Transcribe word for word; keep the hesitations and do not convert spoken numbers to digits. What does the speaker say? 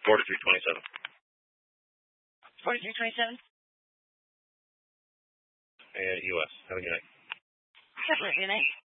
forty-three twenty-seven. forty-three twenty-seven? And U S. Have a good night. Have a good night.